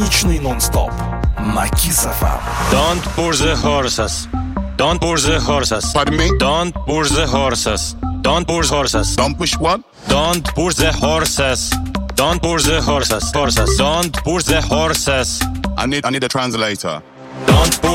Нічний нон-стоп на Kiss FM. Don't push the horses. Don't push the horses. Pardon me? Don't push the horses. Don't push horses. Don't push what? Don't push the horses. Don't push the horses. Horses. Don't push the horses. I need a translator. Don't push